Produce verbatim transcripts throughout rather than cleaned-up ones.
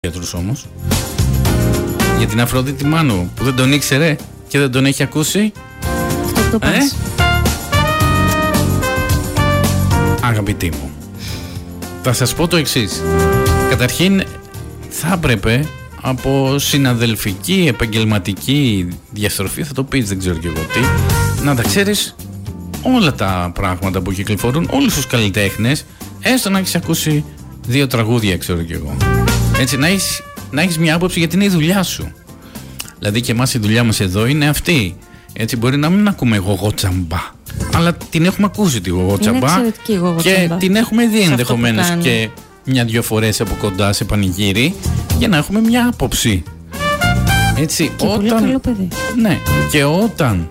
γιατρούς όμως. Για την Αφροδίτη Μάνου που δεν τον ήξερε και δεν τον έχει ακούσει. Αυτό το πας. Ε? Αγαπητοί μου, θα σας πω το εξής. Καταρχήν θα έπρεπε από συναδελφική, επαγγελματική διαστροφή, θα το πεις, δεν ξέρω και εγώ τι, να τα ξέρεις όλα τα πράγματα που κυκλοφορούν, όλους τους καλλιτέχνες, έστω να έχεις ακούσει δύο τραγούδια, ξέρω και εγώ. Έτσι, να έχεις, να έχεις μια άποψη γιατί είναι η δουλειά σου. Δηλαδή και εμάς η δουλειά μας εδώ είναι αυτή. Έτσι, μπορεί να μην ακούμε γογό τσαμπά, αλλά την έχουμε ακούσει τη γογό τσαμπά και την έχουμε δει ενδεχομένως και μια-δυο φορές από κοντά σε πανηγύρι για να έχουμε μια άποψη. Έτσι, και όταν. Πολύ καλό παιδί. Ναι, και όταν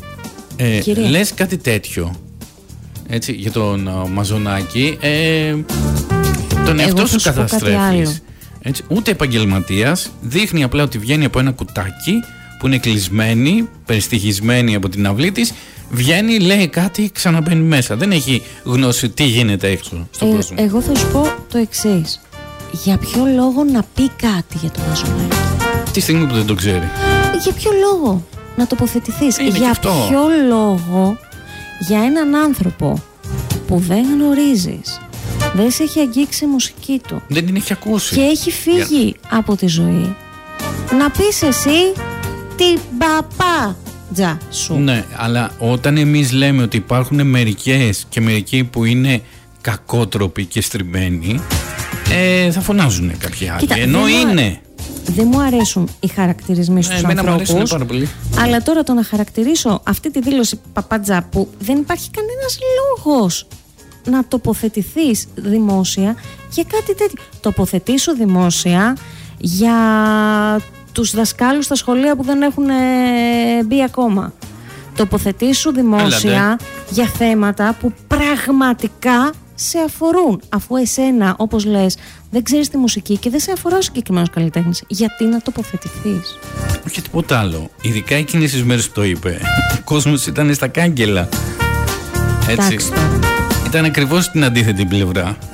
ε, λες κάτι τέτοιο, έτσι, για τον uh, Μαζονάκη, ε, τον εαυτό σου καταστρέφεις. Έτσι, ούτε επαγγελματίας, δείχνει απλά ότι βγαίνει από ένα κουτάκι που είναι κλεισμένη, περιστοιχισμένη από την αυλή της, βγαίνει, λέει κάτι, ξαναμπαίνει μέσα. Δεν έχει γνώση τι γίνεται έξω στον ε, κόσμο. Εγώ θα σου πω το εξής. Για ποιο λόγο να πει κάτι για τον Μαζονάκη? Τη στιγμή που δεν το ξέρει. Για ποιο λόγο να τοποθετηθείς? Είναι για ποιο λόγο για έναν άνθρωπο που δεν γνωρίζεις, δεν σε έχει αγγίξει η μουσική του, δεν την έχει ακούσει και έχει φύγει για... από τη ζωή, να πεις εσύ την παπάτζα σου? Ναι, αλλά όταν εμείς λέμε ότι υπάρχουν μερικές και μερικοί που είναι κακότροποι και στριμμένοι, ε, θα φωνάζουν κάποιοι άλλοι. Κοίτα, ενώ δεν είναι. Δεν μου αρέσουν οι χαρακτηρισμοί στους ε, ανθρώπους, πάρα πολύ. Αλλά τώρα το να χαρακτηρίσω αυτή τη δήλωση παπάτζα, που δεν υπάρχει κανένας λόγος να τοποθετηθείς δημόσια για κάτι τέτοιο. Τοποθετήσου δημόσια για τους δασκάλους στα σχολεία που δεν έχουν μπει ακόμα. Τοποθετήσου δημόσια Έλατε. για θέματα που πραγματικά σε αφορούν. Αφού εσένα, όπως λες, δεν ξέρεις τη μουσική και δεν σε αφορά ο συγκεκριμένος καλλιτέχνης, γιατί να τοποθετηθείς? Όχι τίποτα άλλο. Ειδικά εκείνες τις μέρες που το είπε, ο κόσμος ήταν στα κάγκελα. Έτσι. Ήταν ακριβώς την αντίθετη πλευρά.